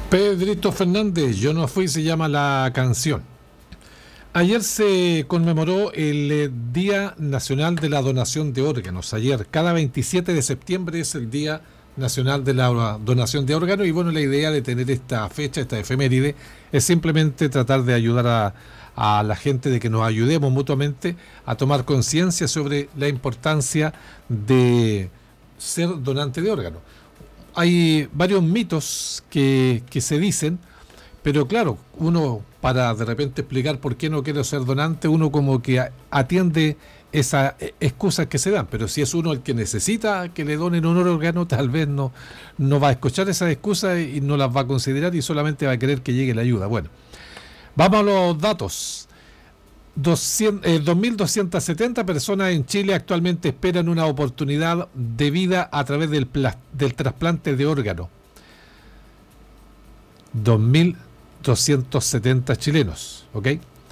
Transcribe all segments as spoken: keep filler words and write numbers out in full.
Pedrito Fernández, Yo no fui, se llama la canción. Ayer se conmemoró el eh, Día Nacional de la Donación de Órganos. Ayer, cada veintisiete de septiembre es el Día Nacional de la Donación de Órganos. Y bueno, la idea de tener esta fecha, esta efeméride, es simplemente tratar de ayudar a, a la gente, de que nos ayudemos mutuamente a tomar conciencia sobre la importancia de ser donante de órganos. Hay varios mitos que, que se dicen, pero claro, uno, para de repente explicar por qué no quiero ser donante, uno como que atiende esas excusas que se dan, pero si es uno el que necesita que le donen un órgano, tal vez no, no va a escuchar esas excusas y no las va a considerar y solamente va a querer que llegue la ayuda. Bueno, vamos a los datos. doscientos, eh, dos mil doscientas setenta personas en Chile actualmente esperan una oportunidad de vida a través del, plas, del trasplante de órgano. dos mil doscientos setenta chilenos, ¿ok?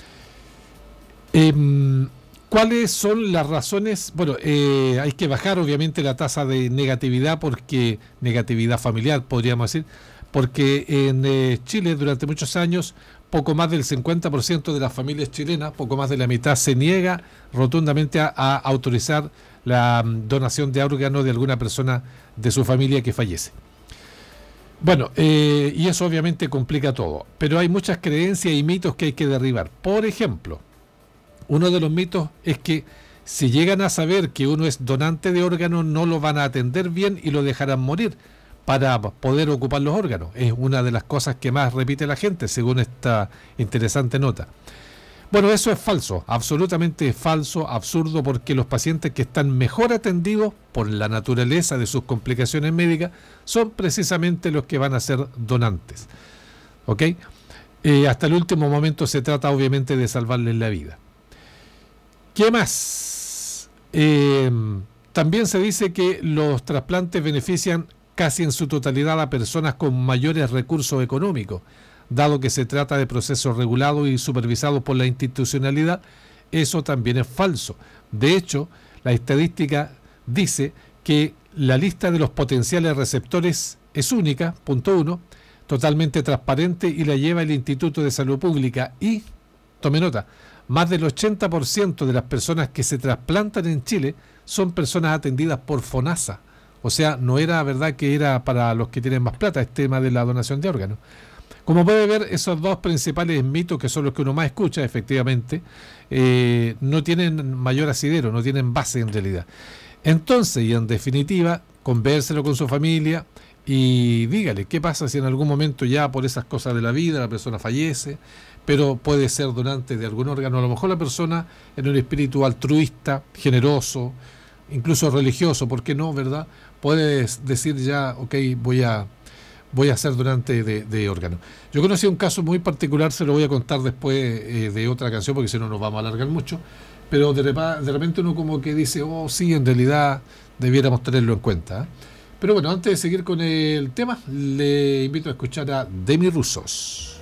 Eh, ¿Cuáles son las razones? Bueno, eh, hay que bajar obviamente la tasa de negatividad, porque negatividad familiar podríamos decir, porque en eh, Chile durante muchos años poco más del cincuenta por ciento de las familias chilenas, poco más de la mitad, se niega rotundamente a, a autorizar la um, donación de órganos de alguna persona de su familia que fallece. Bueno, eh, y eso obviamente complica todo, pero hay muchas creencias y mitos que hay que derribar. Por ejemplo, uno de los mitos es que si llegan a saber que uno es donante de órganos, no lo van a atender bien y lo dejarán morir para poder ocupar los órganos. Es una de las cosas que más repite la gente, según esta interesante nota. Bueno, eso es falso, absolutamente falso, absurdo, porque los pacientes que están mejor atendidos por la naturaleza de sus complicaciones médicas son precisamente los que van a ser donantes. ¿Ok? Eh, hasta el último momento se trata obviamente de salvarles la vida. ¿Qué más? Eh, también se dice que los trasplantes benefician casi en su totalidad a personas con mayores recursos económicos, dado que se trata de procesos regulados y supervisados por la institucionalidad. Eso también es falso. De hecho, la estadística dice que la lista de los potenciales receptores es única, punto uno, totalmente transparente, y la lleva el Instituto de Salud Pública. Y, tome nota, más del ochenta por ciento de las personas que se trasplantan en Chile son personas atendidas por FONASA. O sea, no era verdad que era para los que tienen más plata, este tema de la donación de órganos. Como puede ver, esos dos principales mitos, que son los que uno más escucha, efectivamente, eh, no tienen mayor asidero, no tienen base en realidad. Entonces, y en definitiva, convérselo con su familia y dígale qué pasa si en algún momento, ya por esas cosas de la vida, la persona fallece, pero puede ser donante de algún órgano. A lo mejor la persona, en un espíritu altruista, generoso, incluso religioso, ¿por qué no, verdad? Puedes decir ya, ok, voy a voy a ser donante de, de órganos. Yo conocí un caso muy particular, se lo voy a contar después eh, de otra canción, porque si no nos vamos a alargar mucho, pero de, repa, de repente uno como que dice, oh sí, en realidad debiéramos tenerlo en cuenta, ¿eh? Pero bueno, antes de seguir con el tema, le invito a escuchar a Demi Russos.